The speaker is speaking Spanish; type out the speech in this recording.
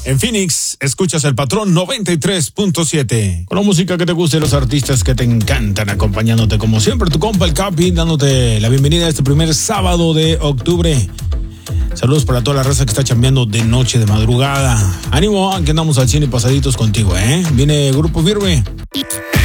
En Phoenix, escuchas El Patrón 93.7. Con la música que te gusta y los artistas que te encantan, acompañándote como siempre, tu compa el Capi, dándote la bienvenida a este primer sábado de octubre. Saludos para toda la raza que está chambeando de noche, de madrugada. Ánimo, que andamos al cine pasaditos contigo, ¿eh? Viene Grupo Firme.